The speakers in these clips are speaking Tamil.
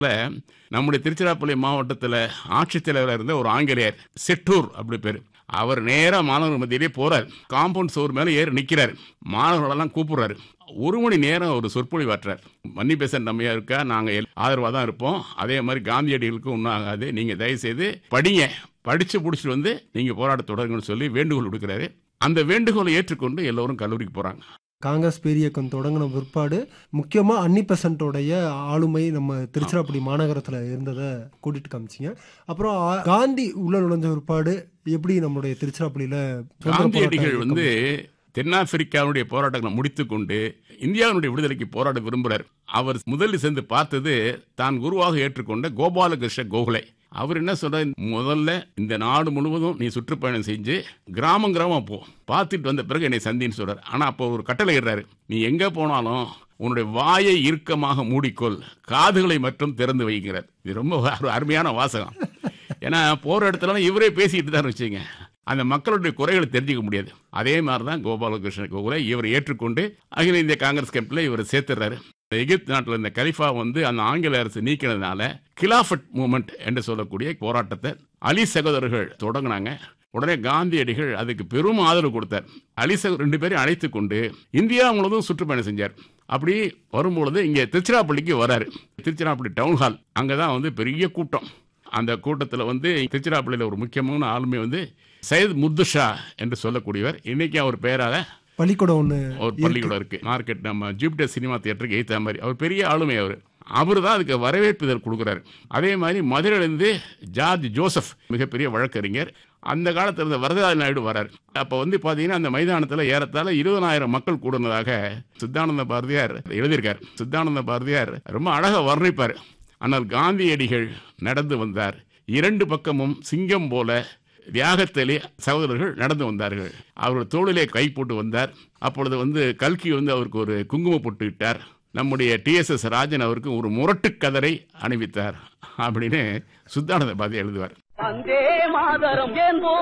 நம்முடைய திருச்சிராப்பள்ளி மாவட்டத்தில் ஆட்சித்தலைவராக இருந்த ஒரு ஆங்கிலேயர் செட்டூர் அப்படி பேர். அவர் நேரா மாணவர்கள் மத்தியிலே போறார். காம்பவுண்ட் சோர் மேல ஏறி நிக்கிறாரு. மாணவர்களெல்லாம் கூப்பிடுறாரு. 1 மணி நேரம் ஒரு சொற்பொழிவாற்றார். மன்னி பெசன்ட் நம்மையா இருக்கா, நாங்க ஆதரவா தான் இருப்போம், அதே மாதிரி காந்தியடிகளுக்கு ஒன்றும் ஆகாது, நீங்க தயவு செய்து படிங்க, படிச்சு முடிச்சுட்டு வந்து நீங்க போராட்ட தொடருங்கன்னு சொல்லி வேண்டுகோள் விடுக்கிறாரு. அந்த வேண்டுகோளை ஏற்றுக்கொண்டு எல்லோரும் கல்லூரிக்கு போறாங்க. காங்கிரஸ் பேரியக்கம் தொடங்கின பிற்பாடு முக்கியமா அன்னி பெசன்ட்டோடைய ஆளுமை நம்ம திருச்சிராப்பள்ளி மாநகரத்துல இருந்ததை கூட்டிட்டு காமிச்சிங்க. அப்புறம் காந்தி உள்ள நுழைஞ்ச பிற்பாடு எப்படி நம்மளுடைய திருச்சிராப்பள்ளியில காந்தியடிகள் வந்து தென்னாப்பிரிக்காவுடைய போராட்டங்களை முடித்துக் கொண்டு இந்தியாவுடைய விடுதலைக்கு போராட விரும்புகிறார். அவர் முதலில் சென்று பார்த்தது தான் குருவாக ஏற்றுக்கொண்ட கோபாலகிருஷ்ண கோகலே. அவர் என்ன சொல்றாரு, முதல்ல இந்த நாடு முழுவதும் நீ சுற்றுப்பயணம் செஞ்சு கிராமம் கிராமம் போ, பார்த்துட்டு வந்த பிறகு என்னை சந்தின்னு சொல்றாரு. ஆனா அப்போ ஒரு கட்டளை இடுறாரு, நீ எங்க போனாலும் உன்னுடைய வாயை இறுக்கமாக மூடிக்கொள், காதுகளை மட்டும் திறந்து வைக்கிறார். இது ரொம்ப அருமையான வாசகம். ஏன்னா போற இடத்துல இவரே பேசிட்டு தான் வச்சுங்க, அந்த மக்களுடைய குறைகளை தெரிஞ்சுக்க முடியாது. அதே மாதிரி தான் கோபாலகிருஷ்ண கோகலே இவர் ஏற்றுக்கொண்டு அகில இந்திய காங்கிரஸ் கேம்பில் இவர் சேர்த்துறாரு. எகிப்து நாட்டில் இந்த கலிஃபா வந்து அந்த ஆங்கில அரசு நீக்கினதுனால கிலாஃபட் மூவ்மெண்ட் என்று சொல்லக்கூடிய போராட்டத்தை அலி சகோதரர்கள் தொடங்கினாங்க. உடனே காந்தியடிகள் அதுக்கு பெரும் ஆதரவு கொடுத்தார். அலி சகோதரர் 2 பேரையும் அழைத்து கொண்டு இந்தியா முழுவதும் சுற்றுப்பயணம் செஞ்சார். அப்படி வரும்பொழுது இங்கே திருச்சிராப்பள்ளிக்கு வராரு. திருச்சிராப்பள்ளி டவுன் ஹால், அங்கதான் வந்து பெரிய கூட்டம். அந்த கூட்டத்தில் வந்து திருச்சிராப்பள்ளியில் ஒரு முக்கியமான ஆளுமை வந்து சையத் முர்துஷா என்று சொல்லக்கூடியவர். இன்னைக்கு அவர் பெயரால பள்ளிக்கூடம் ஒரு பள்ளிக்கூடம் இருக்கு. மார்க்கெட் நம்ம ஜூபிட்டர் சினிமா தியேட்டருக்கு எய்த்த மாதிரி அவர் பெரிய ஆளுமை. அவர் தான் அதுக்கு வரவேற்பு இதழ் கொடுக்குறாரு. அதே மாதிரி மதுரையிலிருந்து ஜார்ஜ் ஜோசப் மிகப்பெரிய வழக்கறிஞர், அந்த காலத்தில் இருந்த வரதராஜ நாயுடு வரார். அப்போ வந்து பார்த்தீங்கன்னா அந்த மைதானத்தில் ஏறத்தாழ 20,000 மக்கள் கூடுனதாக சித்தானந்த பாரதியார் எழுதியிருக்கார். சித்தானந்த பாரதியார் ரொம்ப அழகாக வர்ணிப்பார். ஆனால் காந்தியடிகள் நடந்து வந்தார், 2 பக்கமும் சிங்கம் போல தியாகத்திலே சகோதரர்கள் நடந்து வந்தார்கள். அவர் தோளிலே கை போட்டு வந்தார். அப்பொழுது வந்து கல்கி வந்து அவருக்கு ஒரு குங்குமம் போட்டு விட்டார். நம்முடைய TSS ராஜன் அவருக்கு ஒரு முரட்டு கதரை அணிவித்தார் அப்படின்னு சுத்தானந்த பாரதி எழுதுவார். வந்தே மாதரம் என்போ,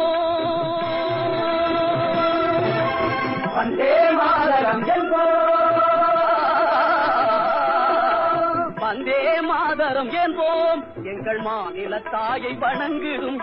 வந்தே மாதரம் என்போ, வந்தே மாதரம் என்போம், எங்கள் மாநில தாயை வணங்குதும்